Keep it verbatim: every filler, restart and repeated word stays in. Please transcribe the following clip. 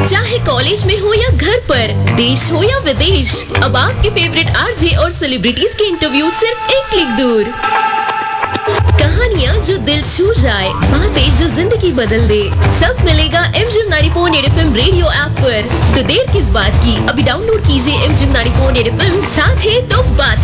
चाहे कॉलेज में हो या घर पर, देश हो या विदेश, अब आपके फेवरेट आरजे और सेलिब्रिटीज के इंटरव्यू सिर्फ एक क्लिक दूर। कहानियाँ जो दिल छू जाए, बातें जो जिंदगी बदल दे, सब मिलेगा एमजिम ninety point at FM radio app पर। तो देर किस बात की, अभी डाउनलोड कीजिए एमजिम नाइंटी पॉइंट एट एफएम, साथ है तो बात है।